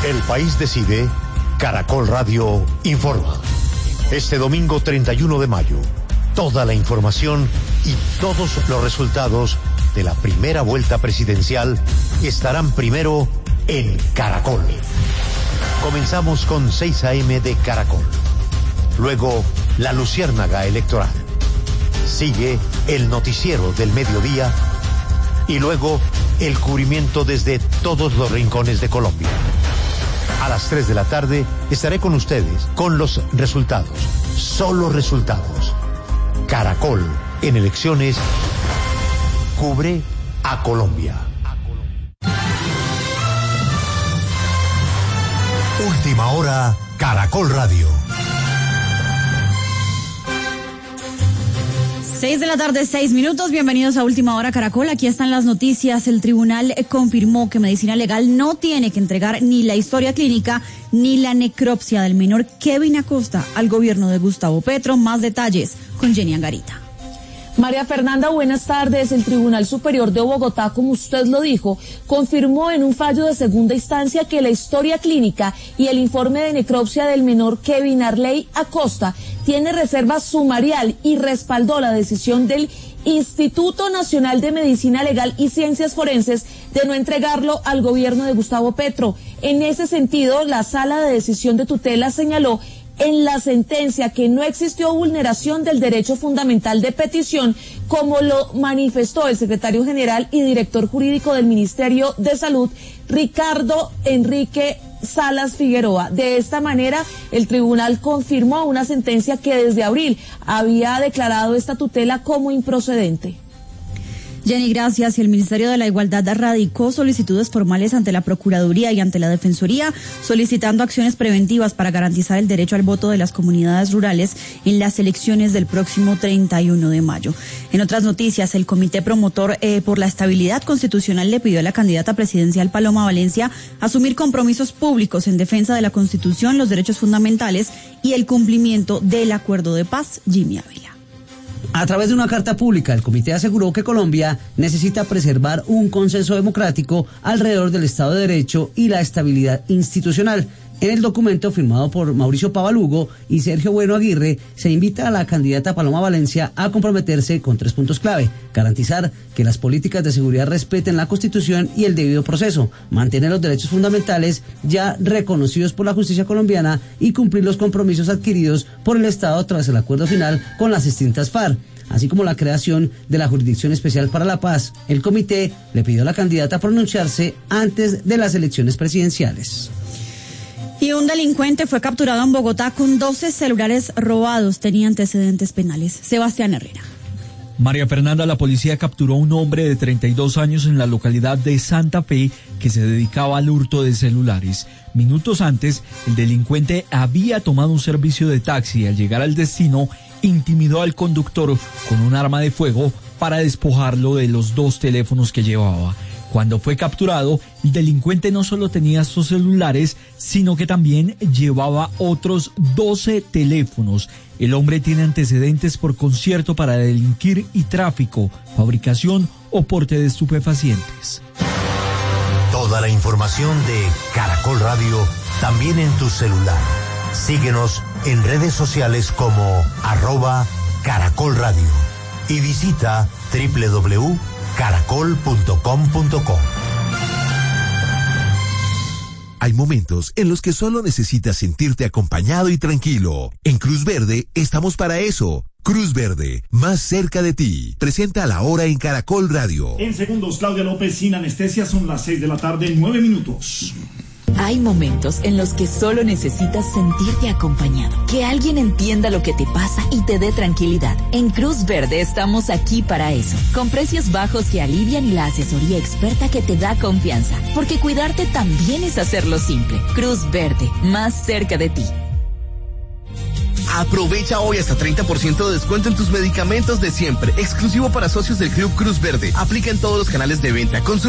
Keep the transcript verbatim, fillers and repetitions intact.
El país decide, Caracol Radio informa. Este domingo treinta y uno de mayo, toda la información y todos los resultados de la primera vuelta presidencial estarán primero en Caracol. Comenzamos con seis a eme de Caracol. Luego, la Luciérnaga Electoral. Sigue el noticiero del mediodía y luego el cubrimiento desde todos los rincones de Colombia. A las tres de la tarde estaré con ustedes con los resultados, solo resultados. Caracol en elecciones cubre a Colombia. Última hora, Caracol Radio. Seis de la tarde, seis minutos. Bienvenidos a Última Hora Caracol. Aquí están las noticias. El tribunal confirmó que Medicina Legal no tiene que entregar ni la historia clínica ni la necropsia del menor Kevin Acosta al gobierno de Gustavo Petro. Más detalles con Jenny Angarita. María Fernanda, buenas tardes. El Tribunal Superior de Bogotá, como usted lo dijo, confirmó en un fallo de segunda instancia que la historia clínica y el informe de necropsia del menor Kevin Arley Acosta tiene reserva sumarial y respaldó la decisión del Instituto Nacional de Medicina Legal y Ciencias Forenses de no entregarlo al gobierno de Gustavo Petro. En ese sentido, la Sala de Decisión de Tutela señaló en la sentencia que no existió vulneración del derecho fundamental de petición, como lo manifestó el secretario general y director jurídico del Ministerio de Salud, Ricardo Enrique Salas Figueroa. De esta manera, el tribunal confirmó una sentencia que desde abril había declarado esta tutela como improcedente. Jenny, gracias. Y el Ministerio de la Igualdad radicó solicitudes formales ante la Procuraduría y ante la Defensoría, solicitando acciones preventivas para garantizar el derecho al voto de las comunidades rurales en las elecciones del próximo treinta y uno de mayo. En otras noticias, el Comité Promotor eh, por la Estabilidad Constitucional le pidió a la candidata presidencial Paloma Valencia asumir compromisos públicos en defensa de la Constitución, los derechos fundamentales y el cumplimiento del Acuerdo de Paz. Jimmy Ávila. A través de una carta pública, el comité aseguró que Colombia necesita preservar un consenso democrático alrededor del Estado de Derecho y la estabilidad institucional. En el documento firmado por Mauricio Pavalugo y Sergio Bueno Aguirre, se invita a la candidata Paloma Valencia a comprometerse con tres puntos clave: garantizar que las políticas de seguridad respeten la Constitución y el debido proceso, mantener los derechos fundamentales ya reconocidos por la justicia colombiana y cumplir los compromisos adquiridos por el Estado tras el acuerdo final con las distintas FARC, así como la creación de la Jurisdicción Especial para la Paz. El comité le pidió a la candidata pronunciarse antes de las elecciones presidenciales. Y un delincuente fue capturado en Bogotá con doce celulares robados. Tenía antecedentes penales. Sebastián Herrera. María Fernanda, la policía capturó a un hombre de treinta y dos años en la localidad de Santa Fe que se dedicaba al hurto de celulares. Minutos antes, el delincuente había tomado un servicio de taxi y al llegar al destino, intimidó al conductor con un arma de fuego para despojarlo de los dos teléfonos que llevaba. Cuando fue capturado, el delincuente no solo tenía estos celulares, sino que también llevaba otros doce teléfonos. El hombre tiene antecedentes por concierto para delinquir y tráfico, fabricación o porte de estupefacientes. Toda la información de Caracol Radio también en tu celular. Síguenos en redes sociales como arroba Caracol Radio y visita doble u doble u doble u punto caracol punto com punto co. Hay momentos en los que solo necesitas sentirte acompañado y tranquilo. En Cruz Verde estamos para eso. Cruz Verde, más cerca de ti. Presenta La Hora en Caracol Radio. En segundos, Claudia López sin anestesia. Son las seis de la tarde, nueve minutos. Hay momentos en los que solo necesitas sentirte acompañado, que alguien entienda lo que te pasa y te dé tranquilidad. En Cruz Verde estamos aquí para eso, con precios bajos que alivian y la asesoría experta que te da confianza, porque cuidarte también es hacerlo simple. Cruz Verde, más cerca de ti. Aprovecha hoy hasta treinta por ciento de descuento en tus medicamentos de siempre, exclusivo para socios del Club Cruz Verde. Aplica en todos los canales de venta. Consulta